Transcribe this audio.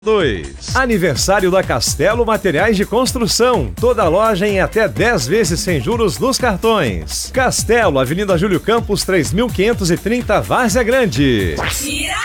2. Aniversário da Castelo Materiais de Construção. Toda loja em até 10 vezes sem juros nos cartões. Castelo, Avenida Júlio Campos, 3530, Várzea Grande.